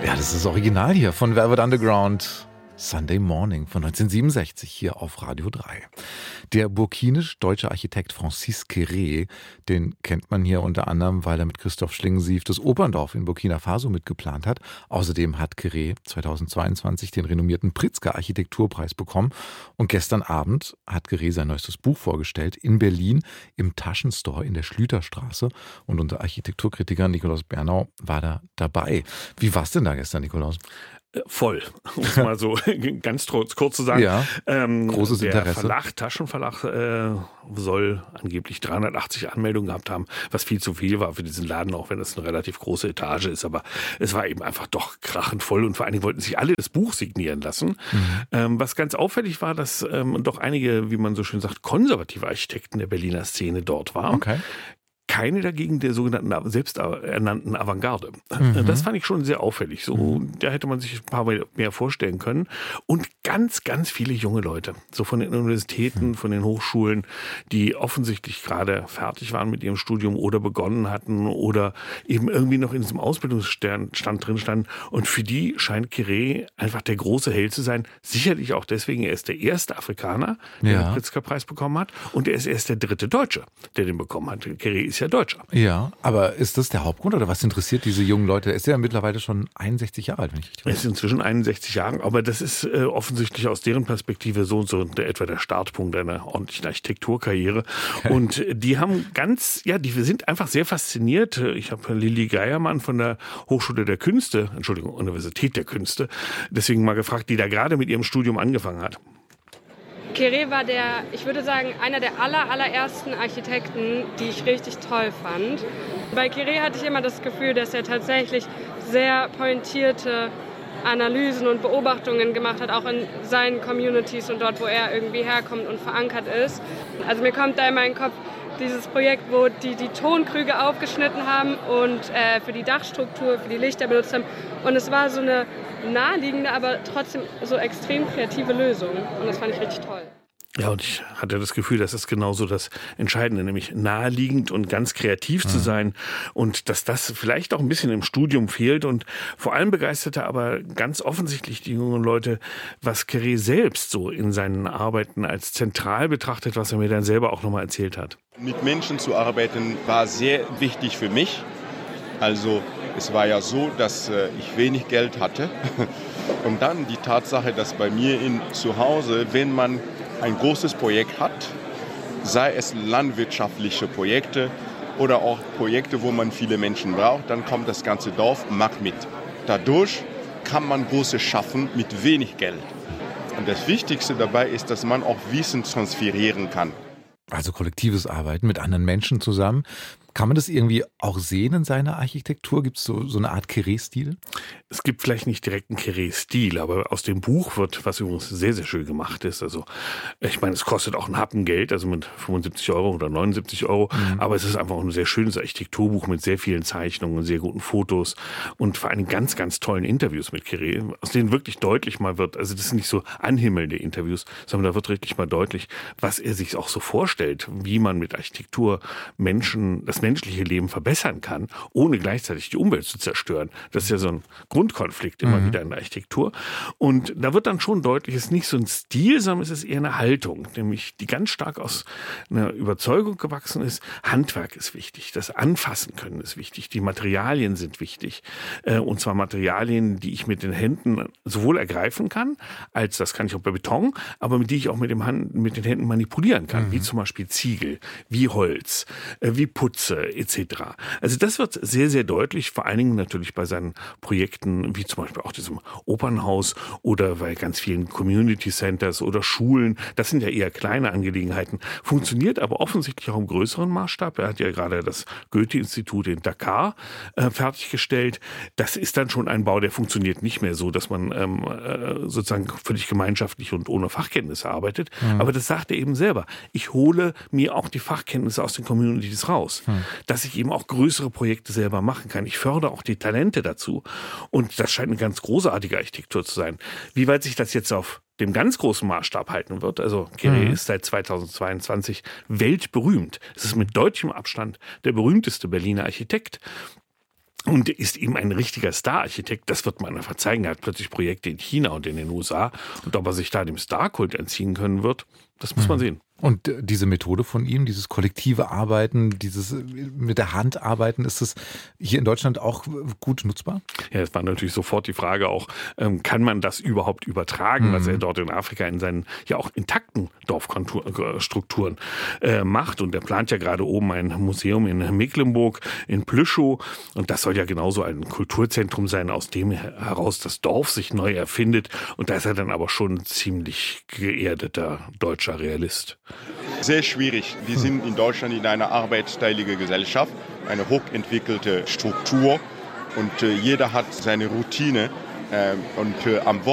Ja, das ist das Original hier von Velvet Underground. Sunday Morning von 1967 hier auf Radio 3. Der burkinisch-deutsche Architekt Francis Kéré, den kennt man hier unter anderem, weil er mit Christoph Schlingensief das Operndorf in Burkina Faso mitgeplant hat. Außerdem hat Kéré 2022 den renommierten Pritzker Architekturpreis bekommen. Und gestern Abend hat Kéré sein neuestes Buch vorgestellt in Berlin im Taschenstore in der Schlüterstraße. Und unser Architekturkritiker Nikolaus Bernau war da dabei. Wie war es denn da gestern, Nikolaus? Voll, um es mal so ganz kurz zu sagen. Ja, großes Interesse. Der Taschenverlag soll angeblich 380 Anmeldungen gehabt haben, was viel zu viel war für diesen Laden, auch wenn es eine relativ große Etage ist. Aber es war eben einfach doch krachend voll und vor allen Dingen wollten sich alle das Buch signieren lassen. Was ganz auffällig war, dass doch einige, wie man so schön sagt, konservative Architekten der Berliner Szene dort waren. Okay. Keine dagegen der sogenannten selbsternannten Avantgarde. Das fand ich schon sehr auffällig. So, da hätte man sich ein paar mehr vorstellen können. Und ganz, ganz viele junge Leute, so von den Universitäten, von den Hochschulen, die offensichtlich gerade fertig waren mit ihrem Studium oder begonnen hatten oder eben irgendwie noch in diesem Ausbildungsstand drin standen. Und für die scheint Kéré einfach der große Held zu sein. Sicherlich auch deswegen, er ist der erste Afrikaner, der den Pritzker-Preis bekommen hat. Und er ist erst der dritte Deutsche, der den bekommen hat. Kéré ist ja Deutscher. Ja, aber ist das der Hauptgrund oder was interessiert diese jungen Leute? Er ist ja mittlerweile schon 61 Jahre alt, wenn ich richtig weiß. Er ist inzwischen 61 Jahre, aber das ist offensichtlich aus deren Perspektive so und so etwa der Startpunkt einer ordentlichen Architekturkarriere. Okay. Und die haben die sind einfach sehr fasziniert. Ich habe Lilly Geiermann von der Hochschule der Künste, Universität der Künste, deswegen mal gefragt, die da gerade mit ihrem Studium angefangen hat. Kéré war ich würde sagen, einer der allerersten Architekten, die ich richtig toll fand. Bei Kéré hatte ich immer das Gefühl, dass er tatsächlich sehr pointierte Analysen und Beobachtungen gemacht hat, auch in seinen Communities und dort, wo er irgendwie herkommt und verankert ist. Also mir kommt da immer in den Kopf dieses Projekt, wo die Tonkrüge aufgeschnitten haben und für die Dachstruktur, für die Lichter benutzt haben. Und es war so eine naheliegende, aber trotzdem so extrem kreative Lösung. Und das fand ich richtig toll. Ja, und ich hatte das Gefühl, das ist genauso das Entscheidende, nämlich naheliegend und ganz kreativ zu sein und dass das vielleicht auch ein bisschen im Studium fehlt und vor allem begeisterte aber ganz offensichtlich die jungen Leute, was Kéré selbst so in seinen Arbeiten als zentral betrachtet, was er mir dann selber auch nochmal erzählt hat. Mit Menschen zu arbeiten war sehr wichtig für mich. Also es war ja so, dass ich wenig Geld hatte und dann die Tatsache, dass bei mir zu Hause, wenn man ein großes Projekt hat, sei es landwirtschaftliche Projekte oder auch Projekte, wo man viele Menschen braucht, dann kommt das ganze Dorf, macht mit. Dadurch kann man Großes schaffen mit wenig Geld. Und das Wichtigste dabei ist, dass man auch Wissen transferieren kann. Also kollektives Arbeiten mit anderen Menschen zusammen. Kann man das irgendwie auch sehen in seiner Architektur? Gibt es so eine Art Kéré-Stil? Es gibt vielleicht nicht direkt einen Kéré-Stil, aber aus dem Buch wird, was übrigens sehr, sehr schön gemacht ist, also ich meine, es kostet auch ein Happen Geld, also mit 75 Euro oder 79 Euro, aber es ist einfach auch ein sehr schönes Architekturbuch mit sehr vielen Zeichnungen, sehr guten Fotos und vor allem ganz, ganz tollen Interviews mit Kéré, aus denen wirklich deutlich mal wird, also das sind nicht so anhimmelnde Interviews, sondern da wird wirklich mal deutlich, was er sich auch so vorstellt, wie man mit Architektur das menschliche Leben verbessern kann, ohne gleichzeitig die Umwelt zu zerstören. Das ist ja so ein Grundkonflikt immer wieder in der Architektur. Und da wird dann schon deutlich, es ist nicht so ein Stil, sondern es ist eher eine Haltung, nämlich die ganz stark aus einer Überzeugung gewachsen ist. Handwerk ist wichtig, das Anfassen können ist wichtig, die Materialien sind wichtig. Und zwar Materialien, die ich mit den Händen sowohl ergreifen kann, als das kann ich auch bei Beton, aber die ich auch mit den Händen manipulieren kann, wie zum Beispiel Ziegel, wie Holz, wie Putze, etc. Also das wird sehr, sehr deutlich, vor allen Dingen natürlich bei seinen Projekten, wie zum Beispiel auch diesem Opernhaus oder bei ganz vielen Community Centers oder Schulen. Das sind ja eher kleine Angelegenheiten, funktioniert aber offensichtlich auch im größeren Maßstab. Er hat ja gerade das Goethe-Institut in Dakar fertiggestellt. Das ist dann schon ein Bau, der funktioniert nicht mehr so, dass man sozusagen völlig gemeinschaftlich und ohne Fachkenntnisse arbeitet. Aber das sagt er eben selber. Ich hole mir auch die Fachkenntnisse aus den Communities raus. Dass ich eben auch größere Projekte selber machen kann. Ich fördere auch die Talente dazu. Und das scheint eine ganz großartige Architektur zu sein. Wie weit sich das jetzt auf dem ganz großen Maßstab halten wird, also Kéré ist seit 2022 weltberühmt. Es ist mit deutlichem Abstand der berühmteste Berliner Architekt. Und ist eben ein richtiger Star-Architekt. Das wird man verzeihen. Er hat plötzlich Projekte in China und in den USA. Und ob er sich da dem Star-Kult entziehen können wird, das muss man sehen. Und diese Methode von ihm, dieses kollektive Arbeiten, dieses mit der Hand arbeiten, ist das hier in Deutschland auch gut nutzbar? Ja, es war natürlich sofort die Frage auch, kann man das überhaupt übertragen, was er dort in Afrika in seinen ja auch intakten Dorfstrukturen macht. Und er plant ja gerade oben ein Museum in Mecklenburg, in Plüschow. Und das soll ja genauso ein Kulturzentrum sein, aus dem heraus das Dorf sich neu erfindet. Und da ist er dann aber schon ein ziemlich geerdeter deutscher Realist. Sehr schwierig. Wir sind in Deutschland in einer arbeitsteiligen Gesellschaft, eine hochentwickelte Struktur und jeder hat seine Routine. Und am Wochenende